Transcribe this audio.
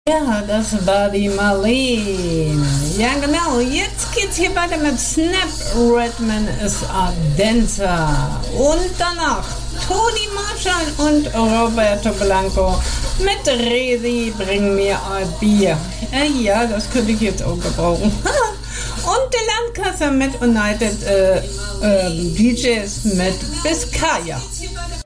Ja, das war die Marlene. Ja, genau. Jetzt geht's hier weiter mit Snap Redman is a Dancer. Und danach Toni Marshall und Roberto Blanco mit Resi, bring mir ein Bier. Ja, das könnte ich jetzt auch gebrauchen. Und der Landkasser mit United DJs mit Biscaya.